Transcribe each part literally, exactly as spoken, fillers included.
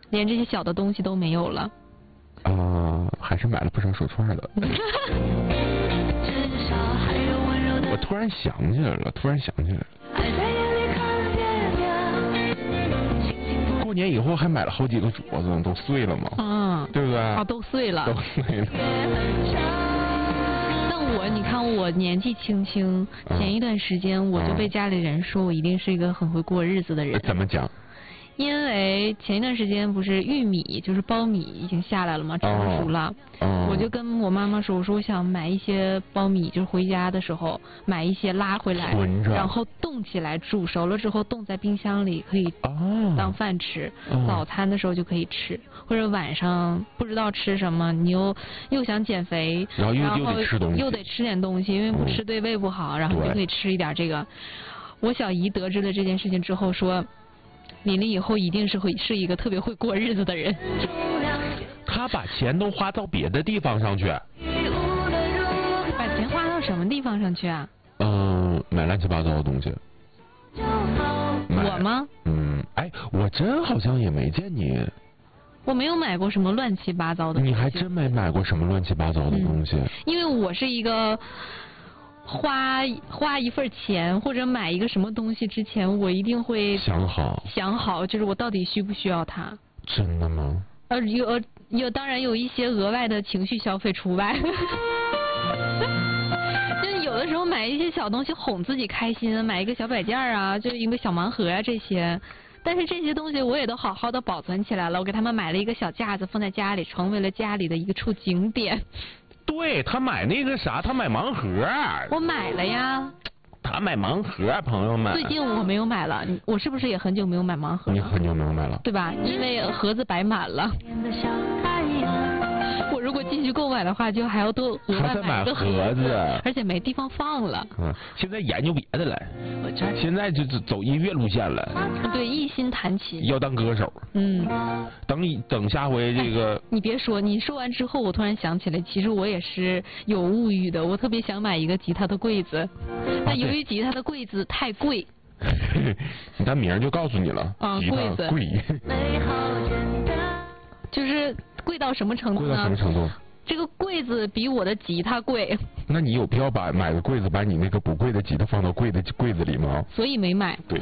连这些小的东西都没有了。 啊、呃，还是买了不少手串的。我突然想起来了，突然想起来了。过年以后还买了好几个镯子，都碎了嘛。 嗯， 对不对？ 啊，都碎了。 都碎了。 那我，你看我年纪轻轻，前一段时间我就被家里人说我一定是一个很会过日子的人。 怎么讲？ 因为前一段时间不是玉米就是苞米已经下来了嘛，成熟了， 哦、 我就跟我妈妈说，我说我想买一些苞米，就是回家的时候买一些拉回来，然后冻起来，煮熟了之后冻在冰箱里可以当饭吃，哦、早餐的时候就可以吃，或者晚上不知道吃什么，你又又想减肥， 然后又然后又得吃东西， 又得吃点东西，因为不吃对胃不好，嗯、然后你就可以吃一点这个。我小姨得知了这件事情之后说，琳琳以后一定是会是一个特别会过日子的人。 他把钱都花到别的地方上去。 把钱花到什么地方上去啊？ 嗯、呃，买乱七八糟的东西。 我吗？ 嗯，哎，我真好像也没见你。 我没有买过什么乱七八糟的东西。 你还真没买过什么乱七八糟的东西。嗯、 因为我是一个。花花一份钱或者买一个什么东西之前，我一定会想好想好，就是我到底需不需要它。 真的吗？ 呃，有呃有，当然有一些额外的情绪消费除外。就有的时候买一些小东西哄自己开心，买一个小摆件啊，就一个小盲盒啊这些。但是这些东西我也都好好的保存起来了，我给他们买了一个小架子放在家里，成为了家里的一个处景点。 对，他买那个啥，他买盲盒。 我买了呀。 他买盲盒，朋友们。 最近我没有买了，我是不是也很久没有买盲盒了？ 你很久没有买了， 对吧？因为盒子摆满了。我如果继续购买的话，就还要多额外买一个盒子，而且没地方放了。 嗯，现在研究别的了，现在就走音乐路线了。 对，一心弹琴。 要当歌手。 嗯。 等你等下回这个、哎。 你别说，你说完之后，我突然想起来，其实我也是有物欲的，我特别想买一个吉他的柜子，但由于吉他的柜子太贵。 你的名儿就告诉你了。 啊，柜子贵。 就是贵到什么程度呢？ 贵到什么程度？ 这个柜子比我的吉他贵。 那你有必要把买个柜子把你那个不贵的吉他放到贵的柜子里吗？ 所以没买。 对。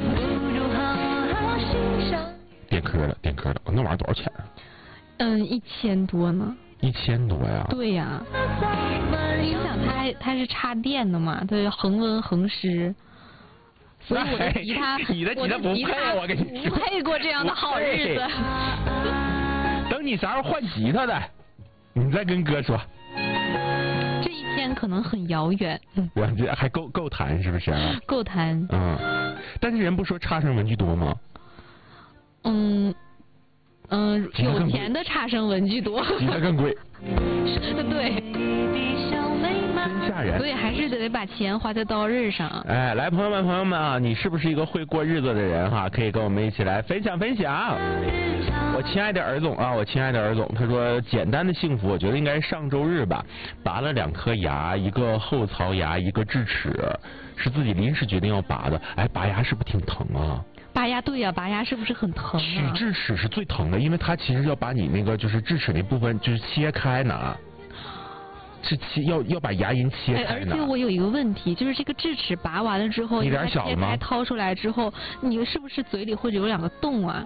点科了，点科了，那玩意儿多少钱啊？ 嗯，一千多呢。 一千多呀？ 对呀。你想，它它是插电的嘛，它恒温恒湿。所以我的吉他， 你的吉他不配，我跟你说， 不配过这样的好日子。 等你啥时候换吉他的，你再跟哥说。 这一天可能很遥远。 我这还够够谈是不是？ 够谈。 嗯，但是人不说差生文具多吗？ 嗯嗯，有钱的差生文具多。 吉他更贵。 对。 真吓人。 所以还是得把钱花在刀刃上。 哎，来，朋友们，朋友们啊，你是不是一个会过日子的人哈？可以跟我们一起来分享分享。我亲爱的尔总啊，我亲爱的尔总，他说简单的幸福，我觉得应该是上周日吧，拔了两颗牙，一个后槽牙，一个智齿，是自己临时决定要拔的。哎，拔牙是不是挺疼啊？ 拔牙对呀、啊，拔牙是不是很疼、啊？ 取智齿是最疼的，因为它其实要把你那个就是智齿那部分就是切开拿。是切要要把牙龈切开呢、 哎。而且我有一个问题，就是这个智齿拔完了之后， 你脸小了吗？ 切开掏出来之后，你是不是嘴里会有两个洞啊？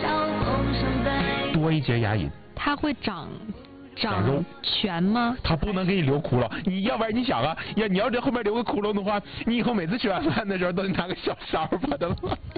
多一节牙龈。 它会长长肉全吗？ 它不能给你留窟窿，你要不然你想啊，呀，你要在后面留个窟窿的话，你以后每次吃完饭的时候都得拿个小勺把它。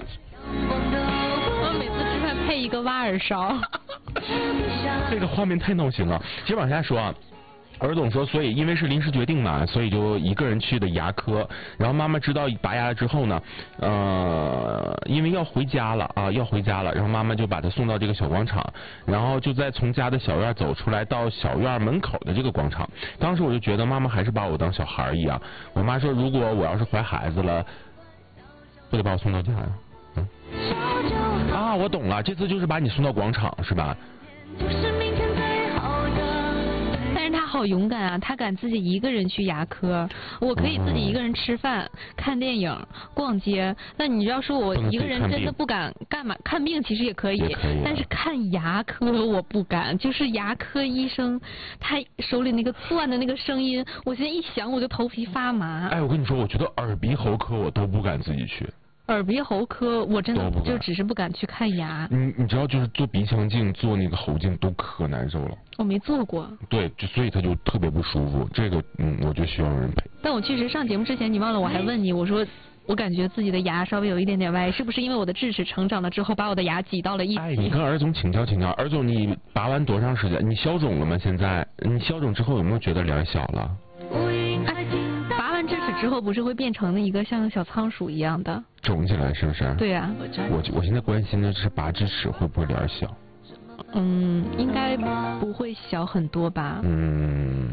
我每次吃饭配一个挖耳勺。 这个画面太闹心了。接着往下说啊。尔总说，所以因为是临时决定嘛，所以就一个人去的牙科。然后妈妈知道拔牙了之后呢，呃，因为要回家了啊，要回家了，然后妈妈就把他送到这个小广场，然后就在从家的小院走出来到小院门口的这个广场。当时我就觉得妈妈还是把我当小孩一样。我妈说，如果我要是怀孩子了，不得把我送到家呀？嗯。啊，我懂了，这次就是把你送到广场是吧？ 但但是他好勇敢啊，他敢自己一个人去牙科。我可以自己一个人吃饭、嗯、看电影、逛街。那你要说我一个人真的不敢干嘛？看病其实也可以， 也可以但是看牙科我不敢。就是牙科医生他手里那个钻的那个声音，我现在一想我就头皮发麻。 哎，我跟你说，我觉得耳鼻喉科我都不敢自己去。 耳鼻喉科我真的就只是不敢去看牙。 你你知道，就是做鼻腔镜、做那个喉镜都可难受了。 我没做过。 对，就所以他就特别不舒服。这个嗯，我就需要人陪。 但我确实上节目之前，你忘了我还问你，我说我感觉自己的牙稍微有一点点歪，是不是因为我的智齿成长了之后把我的牙挤到了一起？ 哎，你跟尔总请教请教，尔总你拔完多长时间？你消肿了吗？现在你消肿之后有没有觉得脸小了？ 哎，拔完智齿之后不是会变成一个像小仓鼠一样的？肿起来是不是？ 对呀、啊。 我我现在关心的是拔智齿会不会脸小？ 嗯，应该不会小很多吧。 嗯。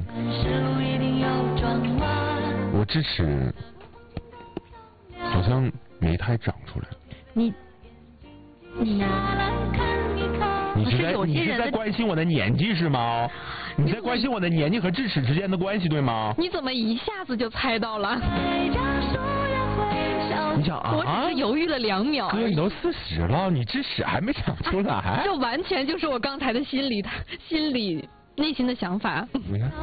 我智齿好像没太长出来。 你你你是在你是在关心我的年纪是吗？你在关心我的年纪和智齿之间的关系对吗？ 你怎么一下子就猜到了？ 你想啊？ 我只是犹豫了两秒。 哥，你都四十了，你智齿还没长出来？ 这完全就是我刚才的心理心理内心的想法。 你看。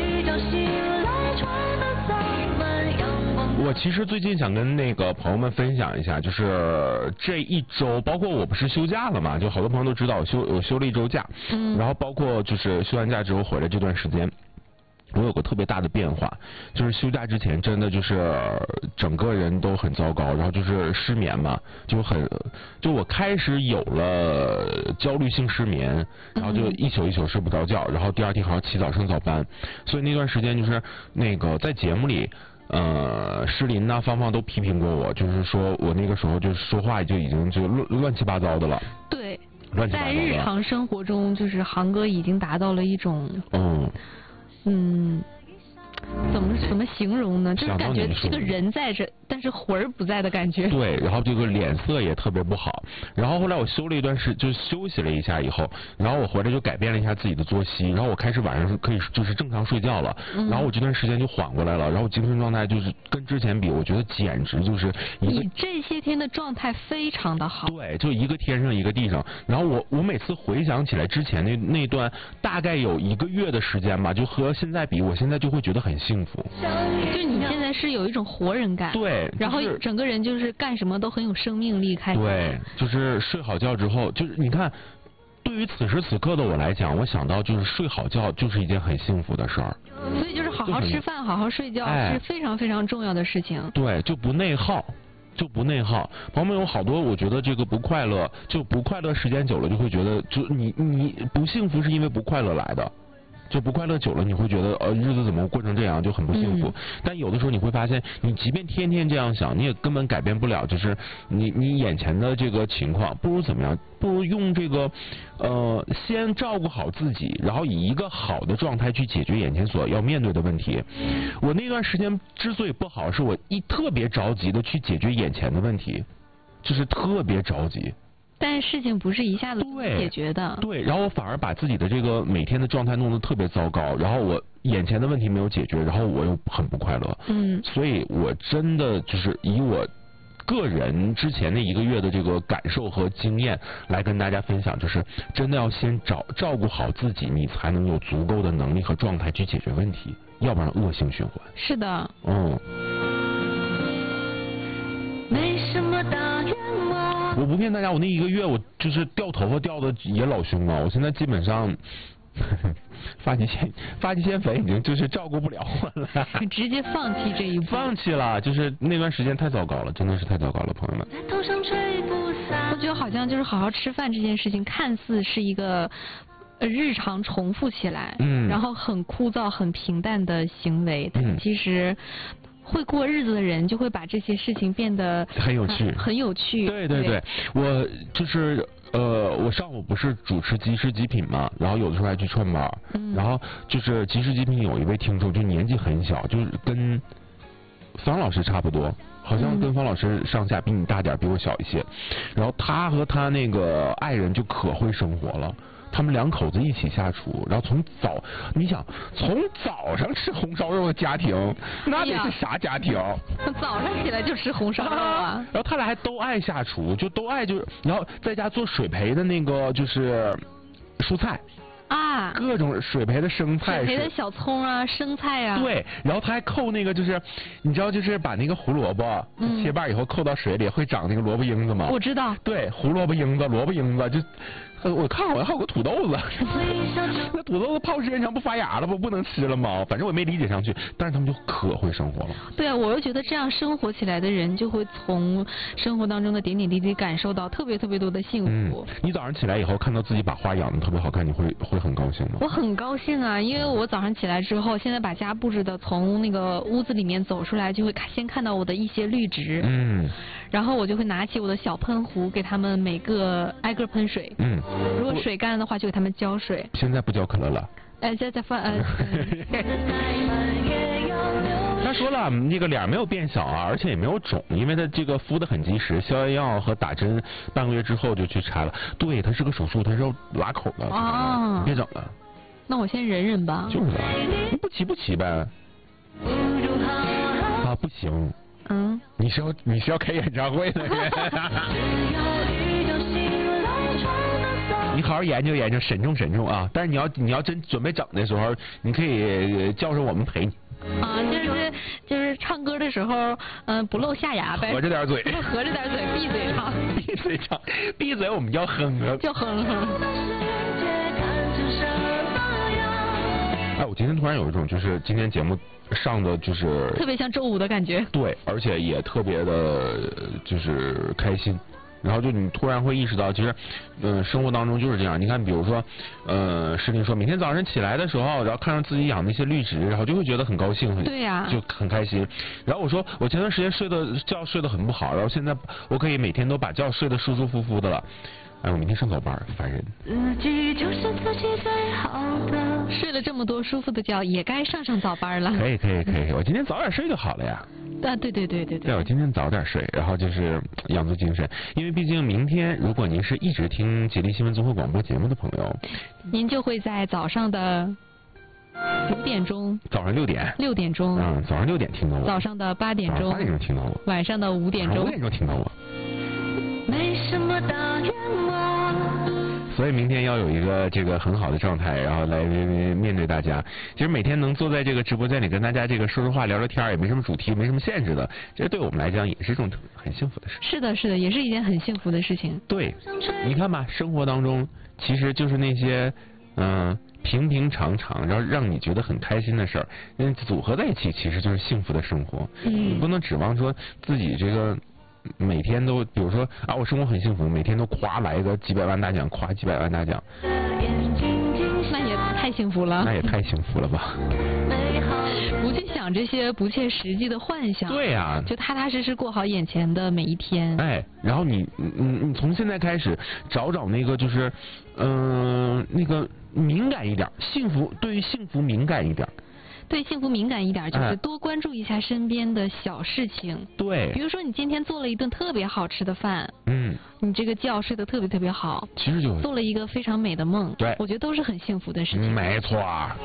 我其实最近想跟那个朋友们分享一下，就是这一周，包括我不是休假了嘛，就好多朋友都知道我休我休了一周假， 嗯， 然后包括就是休完假之后回来这段时间，我有个特别大的变化，就是休假之前真的就是整个人都很糟糕，然后就是失眠嘛，就很就我开始有了焦虑性失眠，然后就一宿一宿睡不着觉，然后第二天还要起早上早班，所以那段时间就是那个在节目里。呃，诗林呐、芳芳都批评过我，就是说我那个时候就是说话就已经就乱乱七八糟的了。 对， 乱七八糟的。 在日常生活中，就是航哥已经达到了一种嗯嗯，怎么怎么形容呢？就是感觉这个人在这，但是魂儿不在的感觉。 对，然后这个脸色也特别不好。然后后来我休了一段时，就休息了一下以后，然后我回来就改变了一下自己的作息，然后我开始晚上可以就是正常睡觉了。嗯、然后我这段时间就缓过来了，然后精神状态就是跟之前比，我觉得简直就是一个。 你这些天的状态非常的好。 对，就一个天上一个地上。然后我我每次回想起来之前那那段大概有一个月的时间吧，就和现在比，我现在就会觉得很幸福。 就你现在是有一种活人感。 对。 然后整个人就是干什么都很有生命力，开始。 对，就是睡好觉之后，就是你看，对于此时此刻的我来讲，我想到就是睡好觉就是一件很幸福的事儿。 所以就是好好吃饭、好好睡觉是非常非常重要的事情。 对，就不内耗。就不内耗，朋友们有好多，我觉得这个不快乐，就不快乐时间久了，就会觉得，就你你不幸福是因为不快乐来的。就不快乐久了，你会觉得呃日子怎么过成这样，就很不幸福。嗯、但有的时候你会发现，你即便天天这样想，你也根本改变不了，就是你你眼前的这个情况。不如怎么样？不如用这个呃先照顾好自己，然后以一个好的状态去解决眼前所要面对的问题。我那段时间之所以不好，是我一特别着急的去解决眼前的问题，就是特别着急。 但是事情不是一下子解决的。 对，然后我反而把自己的这个每天的状态弄得特别糟糕，然后我眼前的问题没有解决，然后我又很不快乐。 嗯， 所以我真的就是以我个人之前的一个月的这个感受和经验来跟大家分享，就是真的要先找照顾好自己，你才能有足够的能力和状态去解决问题，要不然恶性循环。 是的。 嗯。 没什么大愿望。 我不骗大家，我那一个月我就是掉头发掉的也老凶啊！我现在基本上呵呵发际线发际线粉已经就是照顾不了我了， 直接放弃这一步。 放弃了，就是那段时间太糟糕了，真的是太糟糕了，朋友们。 我觉得好像就是好好吃饭这件事情，看似是一个日常重复起来， 嗯， 然后很枯燥、很平淡的行为，但其实。会过日子的人就会把这些事情变得很有趣， 很有趣。 对对对，我就是呃，我上午不是主持即食极品嘛，然后有的时候还去串班， 嗯， 然后就是即食极品有一位听众，就年纪很小，就是跟方老师差不多，好像跟方老师上下，比你大点，比我小一些，然后他和他那个爱人就可会生活了。 他们两口子一起下厨，然后从早，你想从早上吃红烧肉的家庭，那得是啥家庭？ 早上起来就吃红烧肉啊！ 然后他俩还都爱下厨，就都爱就是，然后在家做水培的那个就是蔬菜。 啊， 各种水培的生菜， 水培的小葱啊，生菜啊。 对，然后他还扣那个，就是你知道，就是把那个胡萝卜嗯、 切瓣以后扣到水里，会长那个萝卜缨子吗？ 我知道。 对，胡萝卜缨子、萝卜缨子，就我看好像还有个土豆子，那土豆子泡时间长不发芽了，不不能吃了吗？反正我也没理解上去，但是他们就可会生活了。 对啊，我又觉得这样生活起来的人，就会从生活当中的点点滴滴感受到特别特别多的幸福。 嗯、你早上起来以后看到自己把花养的特别好看，你会会很高兴吗？ 我很高兴啊，因为我早上起来之后，现在把家布置的从那个屋子里面走出来，就会看先看到我的一些绿植。 嗯。 然后我就会拿起我的小喷壶，给他们每个挨个喷水。 嗯。 如果水干了的话，就给他们浇水。 现在不浇可乐了。 哎，在在放呃。 他说了，那个脸没有变小啊，而且也没有肿，因为他这个敷的很及时，消炎药和打针半个月之后就去拆了。对，他是个手术，他是要拉口的。 哦。 别整了。 那我先忍忍吧。 就是啊，你不骑不骑呗。啊，不行。 嗯。 你是要你是要开演唱会的人。你好好研究研究，慎重慎重啊！但是你要你要真准备整的时候，你可以叫上我们陪你。 啊，就是就是唱歌的时候，嗯、呃，不露下牙呗， 合着点嘴， 合着点嘴，闭嘴唱， 闭嘴唱，闭嘴我们叫哼哼， 叫哼哼。 哎，我今天突然有一种就是今天节目上的就是特别像周五的感觉。 对，而且也特别的，就是开心。然后就你突然会意识到，其实，嗯、呃，生活当中就是这样。你看，比如说，呃，诗琳说，每天早上起来的时候，然后看到自己养那些绿植，然后就会觉得很高兴，很对呀、啊， 就很开心。然后我说，我前段时间睡的觉睡得很不好，然后现在我可以每天都把觉睡得舒舒服服的了。哎，我明天上早班，烦人。自己就是自己最好的。睡了这么多舒服的觉，也该上上早班了。 可以可以可以，我今天早点睡就好了呀。 啊，对对对对对。 对，我今天早点睡，然后就是养足精神，因为毕竟明天，如果您是一直听吉林新闻综合广播节目的朋友， 您就会在早上的五点钟， 早上六点， 六点钟， 嗯，早上六点听到我， 早上的八点钟， 八点钟听到我， 晚上的五点钟， 五点钟听到我。 没什么大愿望。 所以明天要有一个这个很好的状态，然后来面对大家。其实每天能坐在这个直播间里跟大家这个说说话、聊聊天，也没什么主题，没什么限制的，这对我们来讲也是一种很幸福的事。 是的，是的，也是一件很幸福的事情。 对，你看吧，生活当中其实就是那些嗯、呃、平平常常，然后让你觉得很开心的事儿，嗯，组合在一起，其实就是幸福的生活。 嗯， 你不能指望说自己这个。每天都，比如说啊，我生活很幸福，每天都夸来个几百万大奖，夸几百万大奖， 那也太幸福了， 那也太幸福了吧！ 不去想这些不切实际的幻想， 对呀、啊， 就踏踏实实过好眼前的每一天。 哎，然后你，你，你从现在开始找找那个，就是，嗯、呃，那个敏感一点，幸福对于幸福敏感一点。 对幸福敏感一点，就是多关注一下身边的小事情。 对， 比如说你今天做了一顿特别好吃的饭， 嗯， 你这个觉睡得特别特别好， 其实就做了一个非常美的梦。 对， 我觉得都是很幸福的事情。 没错，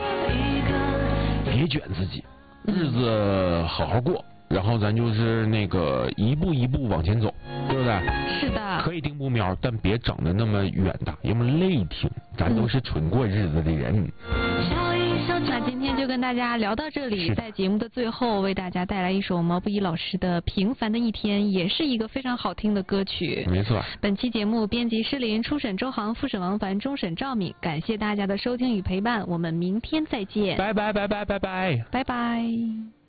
别卷自己，日子好好过，然后咱就是那个一步一步往前走，对不对？ 是的。 可以定目标，但别整的那么远大，因为累挺。咱都是纯过日子的人。 嗯，那今天就跟大家聊到这里，在节目的最后为大家带来一首毛不易老师的《平凡的一天》，也是一个非常好听的歌曲。 没错。本期节目编辑施林，初审周航，复审王凡，终审赵敏，感谢大家的收听与陪伴，我们明天再见。 拜拜拜拜拜拜。 拜拜。